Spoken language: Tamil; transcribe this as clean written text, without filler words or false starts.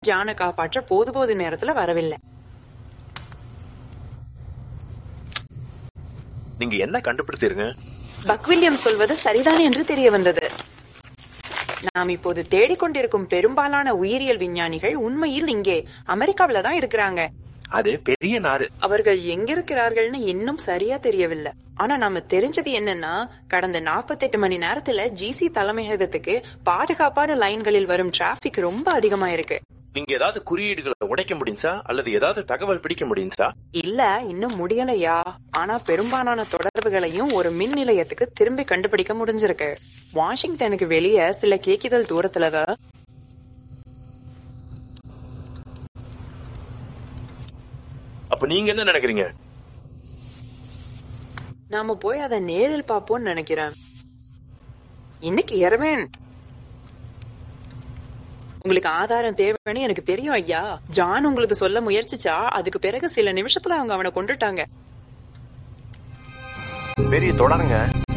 ஜானை காப்பாற்ற போது நேரத்துல வரவில்லை. நீங்க என்ன கண்டுபிடித்தீங்க? பக் வில்லியம் சொல்வது சரிதான் என்று தெரிய வந்தது. நாம் இப்போது தேடிக்கொண்டிருக்கும் பெரும்பாலான உயிரியல் விஞ்ஞானிகள் உண்மையில் இங்கே அமெரிக்காவில தான் இருக்கிறாங்க. அது பெரிய நாடு. அவர்கள் எங்க இருக்கிறார்கள்னு இன்னும் சரியா தெரியவில்லை. ஆனா நாம தெரிஞ்சது என்னன்னா, கடந்த 48 மணி நேரத்துல ஜிசி தலைமையகத்துக்கு பாதுகாப்பான லைன்களில் வரும் டிராபிக் ரொம்ப அதிகமா இருக்கு. நீங்க ஏதாவது குறியீடுகளை உடைக்க முடியுச்சா அல்லது ஏதாவது தகவல் பிடிக்க முடியுச்சா? இல்ல, இன்னும் முடியலையா. ஆனா பெரும்பாலான தொடர்புகளையும் ஒரு மின் நிலையத்துக்கு திரும்பி கண்டுபிடிக்க முடிஞ்சிருக்கு. வாஷிங்டனுக்கு வெளியே சில கேக்குதல் தூரத்துலதான். அப்ப நீங்க என்ன நினைக்கிறீங்க? நாம போய் அதை நேரில் பாப்போம்னு நினைக்கிறேன். இன்னைக்கு இரவேன். உங்களுக்கு ஆதாரம் தேவைன்னு எனக்கு தெரியும் ஐயா. ஜான் உங்களுக்கு சொல்ல முயற்சிச்சா அதுக்கு பிறகு சில நிமிஷத்துல அவங்க அவனை கொண்டுட்டாங்க. பெரிய தொடருங்க.